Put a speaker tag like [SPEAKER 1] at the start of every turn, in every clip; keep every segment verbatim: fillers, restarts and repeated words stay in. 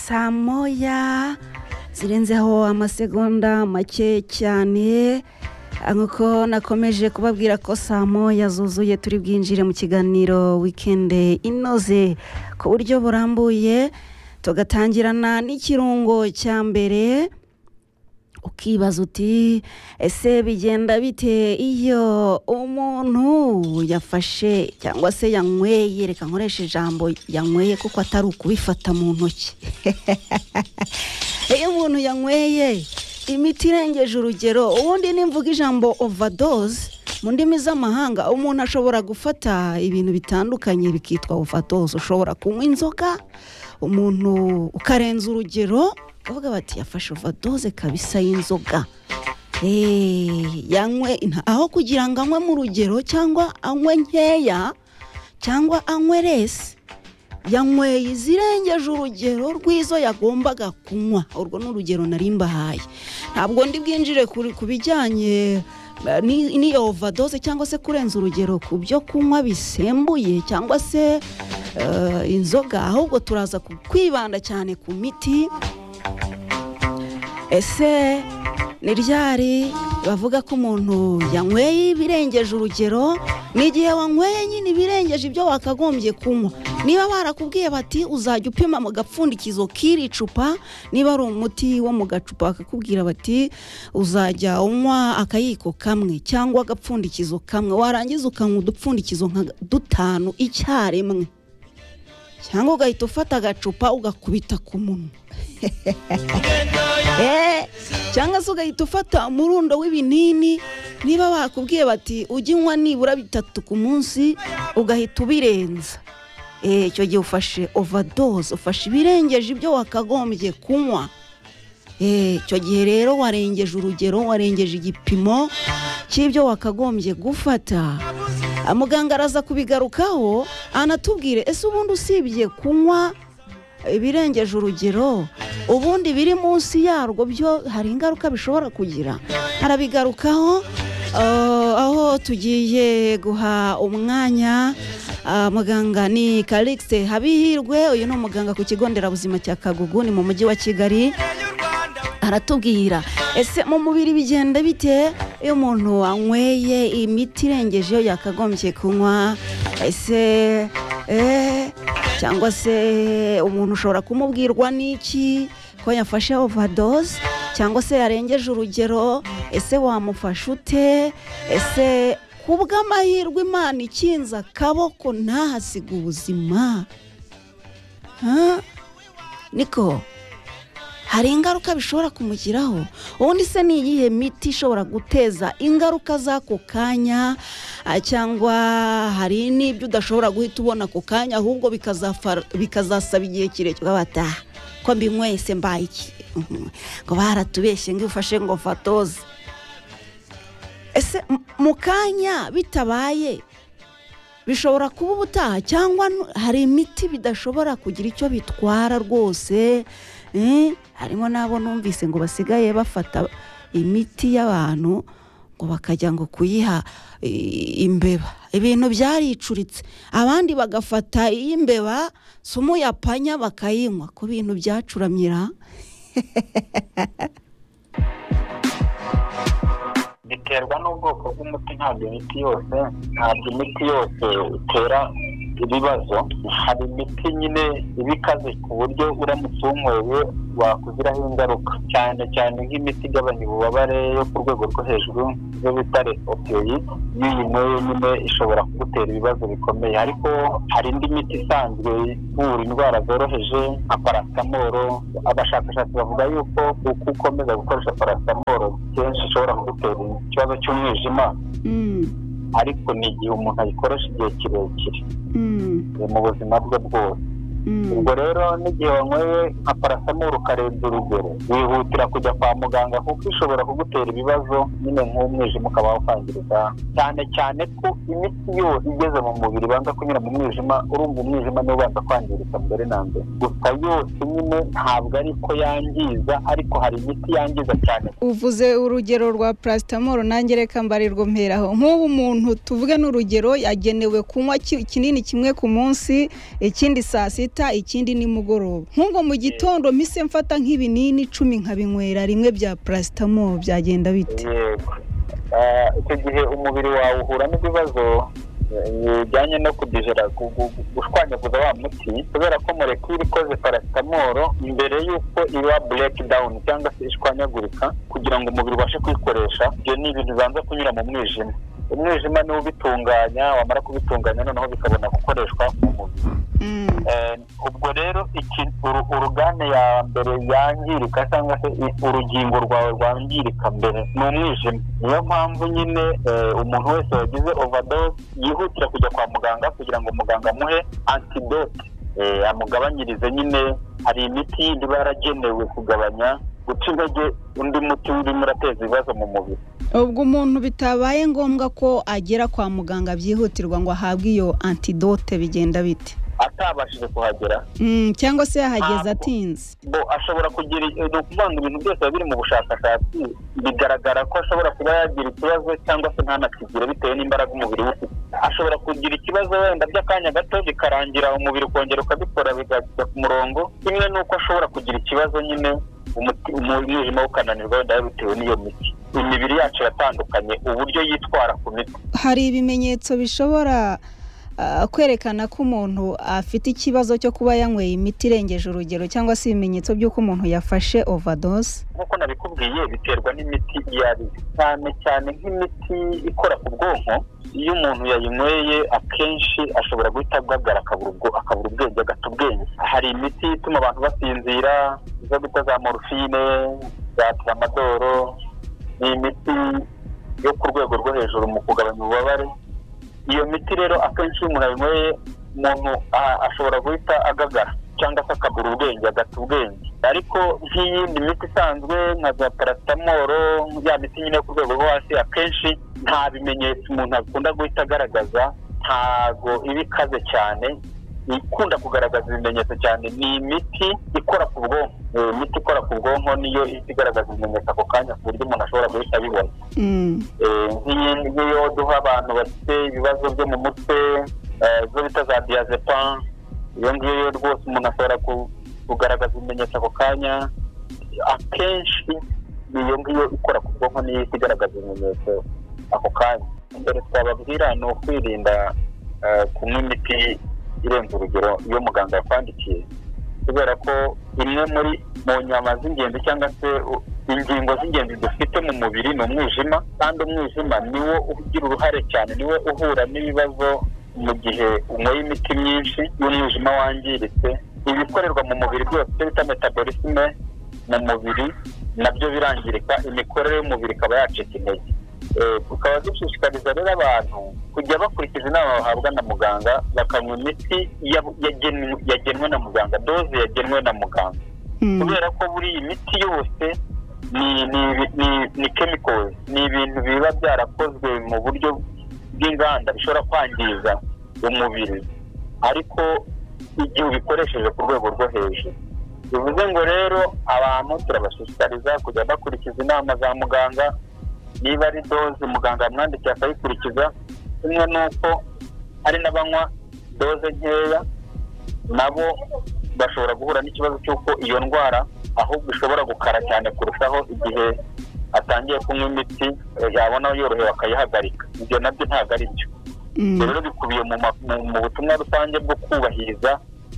[SPEAKER 1] saa moya zirenzeho amasegonda make cyane nk'uko nakomeje kubabwira ko saa moya zuzuye turi bwinjire mu kiganiro wikende inoze ku buryo burambuye tugatangirana n'ikirungo cya mbere ukibaza uti ese bigenda bite iyo umuntu yafashe cyangwa se yanyweye, reka nkoreshe ijambo yanyweye kuko atari ukubifata mu ntoki iyo umuntu yanyweye imiti irengeje urugero, ubundi nimvuga ijambo overdose mu ndimi z'amahanga umuntu ashobora gufata ibintu bitandukanye bikitwa overdose. Ushobora kunywa inzoga umuntu ukarenza urugero bavuga bati yafashe overdose kabisa y'inzoga. Eh yanywe aho kugira ngo anywe mu rugero cyangwa anywe nkeya cyangwa anywe resi, yanyweye izirengeje urugero rw'izo yagombaga kunywa. Urwo ni urugero nari mbahaye, ntabwo ndi bwinjire ku bijyanye ni overdose cyangwa se kurenza urugero ku byo kunywa bisembuye cyangwa se uh, inzoga, ahubwo turaza kwibanda cyane ku miti. Ese ni ryari bavuga ko umuntu yanyweye ibirengeje urugero? Ni igihe wanyweye nyine ibirengeje ibyo wakagombye kunywa. Niba barakubwiye bati uzajya upima mu gapfundikizo k'iri cupa, niba ari umuti wo mu gacupa bakakubwira bati uzajya unywa akayiko kamwe cyangwa agapfundikizo kamwe, warangiza ukanywa udupfundikizo nka dutanu icyarimwe, cyangwa ugahita ufata agacupa ugakubita ku munwa eh cyangwa se ugahita ufata umurundo w'ibinini. Niba bakubwiye bati ujye unywa nibura bitatu ku munsi ugahita ubirenza, eh icyo gihe ufashe overdose, ufashe ibirengeje ibyo wakagombye kunywa. Eh icyo gihe rero warengeje urugero, warengeje igipimo cy'ibyo wakagombye gufata. Muganga araza kubigarukaho anatubwire ese ubundi usibye kunywa ibirengeje urugero, ubundi biri munsi yarwo byo hari ingaruka bishobora kugira. Arabigarukaho uh, aho tugiye guha umwanya uh, muganga ni Calixte Habihirwe. Uyu ni umuganga ku kigo nderabuzima cya Kagugu ni mu mujyi wa Kigali. Aratubwira ese mu mubiri bigenda bite iyo umuntu anyweye imiti irengeje yakagombye kunywa. Ese eh cyangwa se umuntu ushobora kumubwirwa n'iki ko yafashe overdose cyangwa se yarengeje urugero? Ese wamufasha ute? Ese kubw'amahirwe Imana ikinza akaboko ntahasiga ubuzima, ha niko hari ingaruka bishobora kumugiraho? Ubundi se ni iyihe miti ishobora guteza ingaruka z'ako kanya, cyangwa hari n'ibyo udashobora guhita ubona ako kanya ahubwo bikazasaba igihe kirekire bata ko mbinyweye se mbaye iki ngo baratubeshye ngo ufashe ngo overdose? Ese mu kanya bitabaye bishobora kuba ubutaha, cyangwa hari imiti bidashobora kugira icyo bitwara rwose? Eh harimo nabo numvise ngo basigaye bafata imiti y'abantu ngo bakajya ngo kuyiha imbeba. Ibintu byaricuritse, abandi bagafata imbeba sumu yapanya bakayinywa ku bintu byacuramira.
[SPEAKER 2] Biterwa n'ubwoko bw'umuti, ntabwo imiti yose ntabwo imiti yose itera ibibazo. Hari imiti nyine ibikaze ku buryo uramutse unyweye wakuziraho ingaruka, cyane cyane nk'imiti igabanya ububabare yo ku rwego rwo hejuru yo bita opioid. Iyo uyinyweye nyine ishobora kugutera ibibazo bikomeye. Ariko hari indi miti isanzwe ivura indwara zoroheje nka paracetamol. Abashakashatsi bavuga yuko uko ukomeza gukoresha paracetamol kenshi ishobora kugutera ikibazo cy'umwijima, ariko ni igihe umuntu ayikoresha igihe kirekire mu buzima bwe bwose. Ubwo rero n'igihe wanyweye nka paracetamol ukarenza urugero, wihutira kujya kwa muganga kuko ishobora kugutera ibibazo nyine nk'umwijima ukaba wakwangirika. Cyane cyane ko imiti yose igeze mu mubiri banza kunyura mu mwijima, urumva umwijima niwo ubanza kwangirika mbere na mbere. Gusa yose nyine ntabwo ariko yangiza, ariko hari imiti yangiza cyane.
[SPEAKER 1] Uvuze urugero rwa paracetamol, nanjye reka mbarirwo mperaho. Nk'ubu umuntu tuvuge n'urugero yagenewe kunywa kinini kimwe ku munsi, ikindi saa sita sita ikindi ni mugoroba nk'ubwo mu gitondo mise mfata nk'ibinini icumi nkabinywera rimwe bya paracetamol byagenda bite?
[SPEAKER 2] Yego icyo gihe umubiri wawe uhura n'ibibazo bijyanye no kudigera gushwanyaguza wa muti kubera ko molekule ikoze paracetamol mbere y'uko iba break down cyangwa se ishwanyagurika kugira ngo umubiri ubashe kwikoresha. Ibyo ni ibintu bibanza kunyura mu mwijima. Umwijima niwo bitunganya, wamara kubitunganya noneho bikabona gukoreshwa mu mubiri. Ubwo rero urugane ya mbere yangirika cyangwa se urugingo rwawe rwangirika mbere ni umwijima. Niyo mpamvu nyine umuntu wese wagize overdose yihutira kujya kwa muganga kugira ngo muganga amuhe antidote, amugabanyirize. Nyine hari imiti yindi baragenewe kugabanya guca intege undi muti urimo urateza ibibazo mu mubiri.
[SPEAKER 1] Ubwo umuntu bitabaye ngombwa ko agera kwa muganga byihutirwa ngo ahabwe iyo antidote bigenda bite?
[SPEAKER 2] Atabashije kuhagera
[SPEAKER 1] cyangwa se yahageze atinze,
[SPEAKER 2] bo ashobora kugira no kuvanga ibintu byose biri mu bushakashatsi bigaragara ko ashobora kuba yagira ikibazo cyangwa se ntanakigire bitewe n'imbaraga umubiri ufite. Ashobora kugira ikibazo wenda by'akanya gato bikarangira umubiri ukongera ukabikora bigajya ku murongo, kimwe n'uko ashobora kugira ikibazo nyine umwijima ukananirwa wenda bitewe n'iyo miti. Imibiri yacu iratandukanye uburyo yitwara ku miti.
[SPEAKER 1] Hari ibimenyetso bishobora Uh, kwerekana ko umuntu afite ikibazo cyo kuba yanyweye imiti irengeje urugero cyangwa se ibimenyetso by'uko umuntu yafashe overdose?
[SPEAKER 2] Nkuko nabikubwiye biterwa n'imiti yari cyane cyane nk'imiti ikora ku bwonko. Iyo umuntu yayinyweye akenshi ashobora guhita agagara akabura ubwenge agata ubwenge. Hari imiti ituma abantu basinzira izo bita za morphine, za tramadol, ni imiti yo ku rwego rwo hejuru mu kugabanya ububabare. Iyo miti rero akenshi umuntu ayinyweye umuntu ashobora guhita agagara cyangwa se akabura ubwenge agata ubwenge. Ariko nk'iyindi miti isanzwe nka za paracetamol, ya miti nyine ku rwego rwo hasi, akenshi nta bimenyetso umuntu akunda guhita agaragaza, ntago iba ikaze cyane. Ikunda kugaragaza ibimenyetso cyane ni imiti ikora ku bwonko. Imiti ikora ku bwonko niyo igaragaza ibimenyetso ako kanya ku buryo umuntu ashobora guhita abibona. Nk'iyo duha abantu bafite ibibazo byo mu mutwe zo bita za diazepam, iyo ngiyo rwose umuntu ashobora kugaragaza ibimenyetso ako kanya. Akenshi iyo ngiyo ikora ku bwonko niyo igaragaza ibimenyetso ako kanya. Mbere twababwira ni ukwirinda kunywa imiti irenze urugero iyo muganga yakwandikiye, kubera ko imwe muri mu nyama z'ingenzi cyangwa se ingingo z'ingenzi dufite mu mubiri ni umwijima, kandi umwijima niwo ugira uruhare cyane, niwe uhura n'ibibazo mu gihe unyweye imiti myinshi y'umwijima wangiritse. Ibikorerwa mu mubiri byose bita metabolisme mu mubiri nabyo birangirika, imikorere y'umubiri ikaba yacika intege. Tukaba dushishikariza rero abantu kujya bakurikiza inama bahabwa na muganga, bakanywa imiti yagenwe na muganga, doze yagenwe na muganga. Kubera ko buri imiti yose ni ni ni chemicals, ni ibintu biba byarakozwe mu buryo bw'inganda bishobora kwangiza umubiri, ariko igihe ubikoresheje ku rwego rwo hejuru. Bivuze ngo rero abantu turabashishikariza kujya bakurikiza inama za muganga. Niba ari doze muganga yamwandikiye akayikurikiza, kimwe n'uko hari n'abanywa doze nkeya, nabo bashobora guhura n'ikibazo cy'uko iyo ndwara ahubwo ishobora gukara cyane kurushaho igihe atangiye kunywa imiti yabona yorohewe akayihagarika. Ibyo nabyo ntabwo ari byo. Rero bikubiye mu butumwa rusange bwo kubahiriza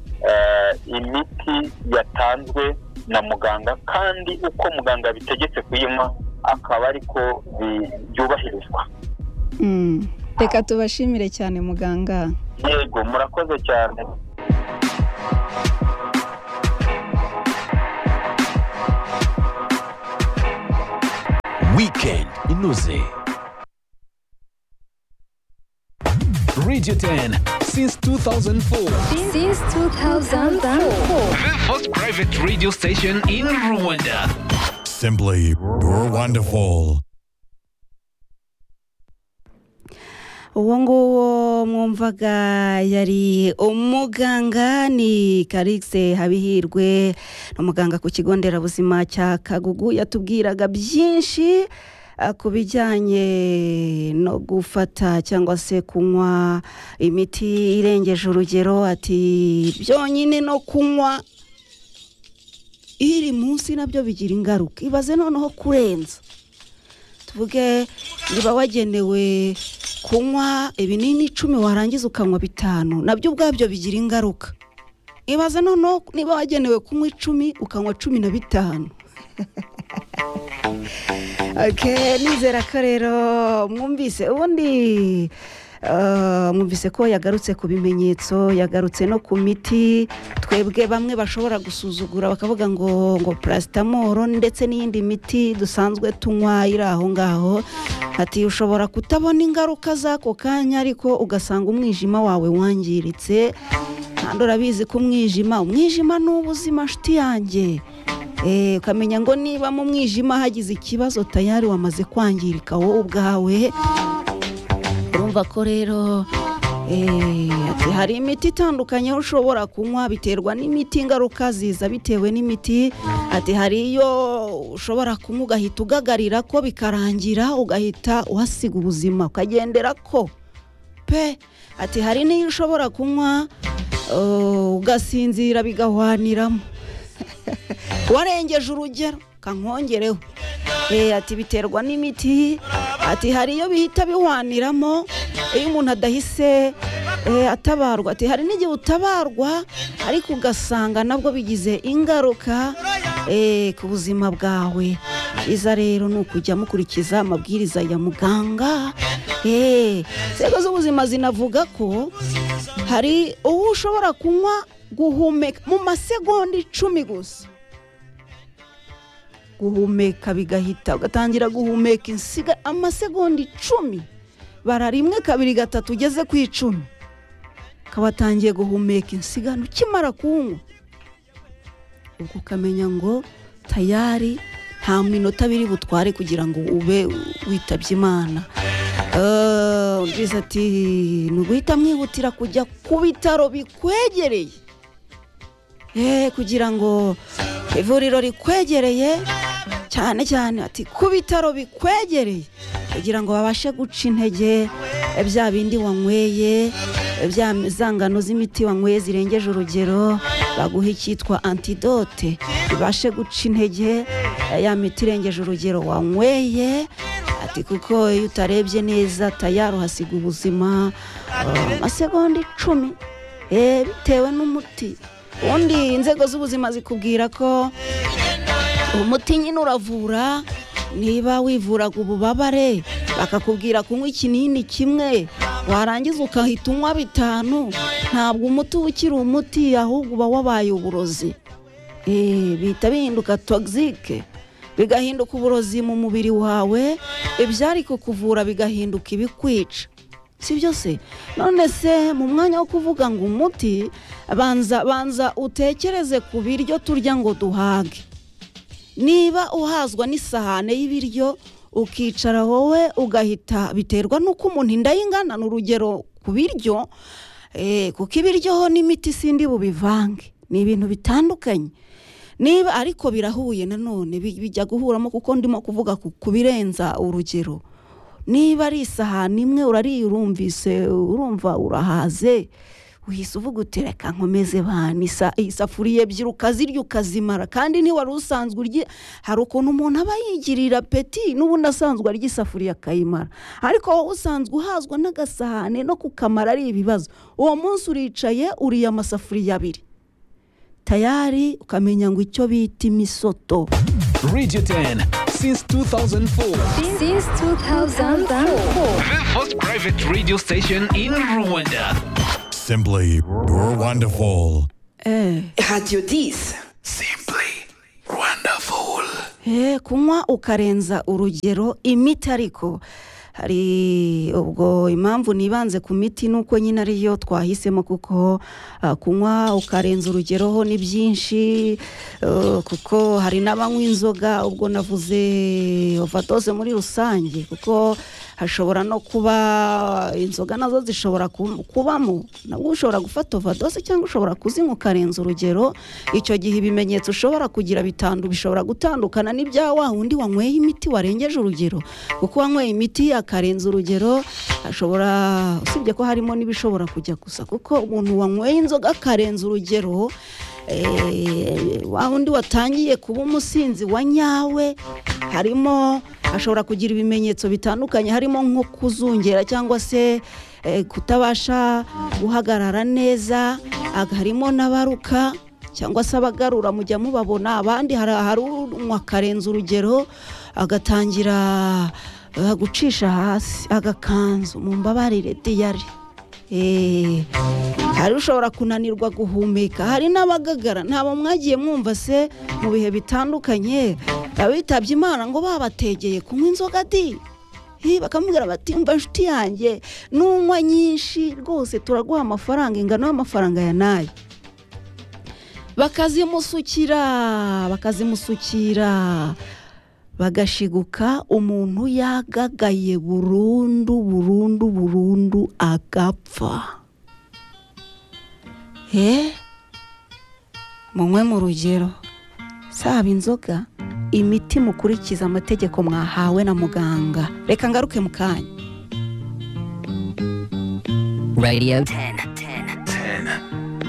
[SPEAKER 2] imiti yatanzwe na muganga, kandi uko muganga yabitegetse kuyinywa akaba ariko byubahirizwa.
[SPEAKER 1] Reka tubashimire cyane muganga.
[SPEAKER 2] Yego, murakoze cyane.
[SPEAKER 3] Weekend inoze. Radio ten since two thousand four.
[SPEAKER 4] Since two thousand four.
[SPEAKER 3] The first private radio station in Rwanda.
[SPEAKER 5] Simply, you're wonderful.
[SPEAKER 1] Uwo nguwo mwumvaga yari umuganga ni Karikse Habihirwe, umuganga ku kigo nderabuzima cya Kagugu. Yatubwiraga byinshi uh, ku bijyanye no gufata cyangwa se kunywa imiti irengeje urugero, ati byonyine no kunywa iri munsi nabyo bigira ingaruka. Ibaze noneho kurenza, tuvuge niba wagenewe kunywa ibinini icumi warangiza ukanywa bitanu, nabyo ubwabyo bigira ingaruka. Ibaze noneho niba wagenewe kunywa icumi ukanywa cumi na bitanu. Okay, nizera ko rero mwumvise ubundi Uh, mwumvise ko yagarutse ku bimenyetso, yagarutse no ku miti. Twebwe bamwe bashobora gusuzugura bakavuga ngo ngo paracetamol ndetse n'iyindi miti dusanzwe tunywa iri aho ngaho, ati ushobora kutabona ingaruka z'ako kanya ariko ugasanga umwijima wawe wangiritse. Kandi urabizi ko umwijima umwijima ni ubuzima nshuti yanjye. Eh, ukamenya ngo niba mu mwijima hagize ikibazo tayari wamaze kwangirika wowe ubwawe. Urumva ko rero eh, ati hari imiti itandukanye ushobora kunywa biterwa n'imiti, ingaruka ziza bitewe n'imiti. Ati hari iyo ushobora kunywa ugahita ugagarira ko bikarangira ugahita uhasiga ubuzima ukagendera ko pe. Ati hari n'iyo ushobora kunywa uh, ugasinzira bigahwaniramo. Warengeje urugero kankongereho. Eh, ati biterwa n'imiti. Ati hari iyo bihita bihwaniramo iyo umuntu adahise eh, atabarwa. Ati hari n'igihe utabarwa ariko ugasanga nabwo bigize ingaruka eh, ku buzima bwawe. Iza rero ni ukujya mukurikiza amabwiriza ya muganga. Eh, inzego z'ubuzima zinavuga ko hari uwo ushobora kunywa guhumeka mu masegonda icumi gusa, guhumeka bigahita ugatangira guhumeka insiga amasegonda icumi, bara rimwe kabiri gatatu ugeze ku icumi kabatangiye guhumeka insigano ukimara kunywa. Ubwo ukamenya ngo tayari nta minota biri butware kugira ngo ube witabye Imana. Uh, biza ati nuguhita mwihutira kujya ku bitaro bikwegereye, eh, kugira ngo ivuriro rikwegereye cyane cyane. Ati ku bitaro bikwegereye kugira ngo babashe guca intege bya bindi wanyweye, bya zangano z'imiti wanyweye zirengeje urugero, baguha icyitwa antidote ibashe guca intege ya miti irengeje urugero wanyweye. Ati kuko iyo utarebye neza tayari uhasiga ubuzima amasegonda uh, icumi eh, bitewe n'umuti. Ubundi inzego z'ubuzima zikubwira ko umuti nyine uravura. Niba wivuraga ububabare bakakubwira kunywa ikinini kimwe warangiza ukahita unywa bitanu, ntabwo umuti ukiri umuti ahubwo uba wabaye uburozi. Eh, bita bihinduka toxique, bigahinduka uburozi mu mubiri wawe, ibyari kukuvura bigahinduka ibikwica. Si byose none se mu mwanya wo kuvuga ngo umuti, banza banza utekereze ku biryo turya ngo duhage. Niba uhazwa n'isahane y'ibiryo ukicara wowe ugahita, biterwa nuko umuntu inda y'ingana n'urugero ku biryo, eh, kuko ibiryo ho n'imiti sindi bubivange, ni ibintu bitandukanye. Niba ariko birahuye nanone bijya guhuramo kuko ndimo kuvuga ku birenza urugero. Niba ari isahani imwe urariye urumvise urumva urahaze, uhise uvuga utereka nkomeze bana isafuriye ebyiri ukazirya ukazimara. Kandi ni wari usanzwe urya, hari ukuntu umuntu aba yigirira peti n'ubundi asanzwe arya isafuriya akayimara, ariko wowe usanzwe uhazwa n'agasahane no kukamara ari ibibazo. Uwo munsi uricaye uriye amasafuriya abiri tayari ukamenya ngo icyo bita imisoto.
[SPEAKER 3] Radio ten since two thousand four.
[SPEAKER 4] Since two thousand four.
[SPEAKER 3] The first private radio station in Rwanda.
[SPEAKER 5] Simply, you're wonderful.
[SPEAKER 1] Eh.
[SPEAKER 6] Radio dix.
[SPEAKER 3] Simply wonderful.
[SPEAKER 1] Eh, kunywa ukarenza urugero imiti. Ariko hari ubwo impamvu nibanze ku miti nuko nyine ariyo twahisemo, kuko uh, kunywa ukarenza urugero ho ni byinshi. Uh, kuko hari n'abanywa inzoga, ubwo navuze overdose muri rusange, kuko hashobora no kuba inzoga nazo zishobora ku- kubamo nabwo ushobora gufata overdose cyangwa ushobora kuzinywa ukarenza urugero. Icyo gihe ibimenyetso ushobora kugira bitandu bishobora gutandukana n'ibya wa wundi wanyweye imiti warengeje urugero, kuko wanyweye imiti akarenza urugero ashobora, usibye ko harimo n'ibishobora kujya gusa, kuko umuntu wanyweye inzoga akarenza urugero eh, wa wundi watangiye kuba umusinzi wa nyawe harimo ashobora kugira ibimenyetso bitandukanye, harimo nko kuzungera cyangwa se eh, kutabasha guhagarara neza, aga- harimo n'abaruka cyangwa se abagarura mujya mubabona, abandi hari hari unywa akarenza urugero agatangira eh, gucisha hasi agakanzu mu mbabarire diyari. Eh, hari ushobora kunanirwa guhumeka, hari n'abagagara. Ntabo mwagiye mwumva se mu bihe bitandukanye abitabye Imana ngo babategeye kunywa inzoga di, Hi, bakamubwira bati mva nshuti yanjye nunywa nyinshi rwose turaguha amafaranga, ingano y'amafaranga ya nayo, bakazimusukira bakazimusukira bagashiguka, umuntu yagagaye burundu burundu burundu agapfa. Eh, munywe mu rugero, saba inzoga, imiti mukurikiza amategeko mwahawe na muganga. Reka ngaruke mu kanya.
[SPEAKER 6] Radio ten.